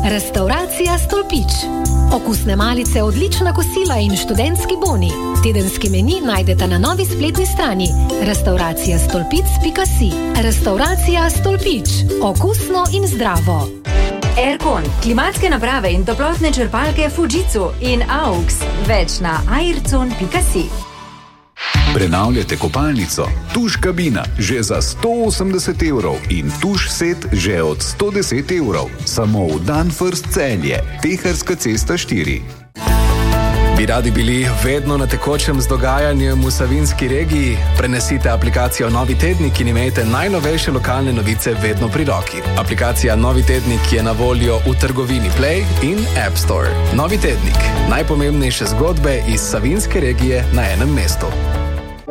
Restauracija Stolpič. Okusne malice, odlična kosila in študentski boni. Tedenski meni najdete na novi spletni strani restauracijastolpic.si. Restauracija Stolpič. Okusno in zdravo. Aircon, klimatske naprave in toplotne črpalke Fujitsu in AUX. Več na aircon.si. Prenavljate kopalnico, tuš kabina že za 180 evrov in tuš set že od 110 evrov. Samo v Danfoss Celje, Teharska cesta 4. Bi radi bili vedno na tekočem z dogajanjem v Savinjski regiji? Prenesite aplikacijo Novi tednik in imejte najnovejše lokalne novice vedno pri roki. Aplikacija Novi tednik je na voljo v trgovini Play in App Store. Novi tednik. Najpomembnejše zgodbe iz Savinjske regije na enem mestu.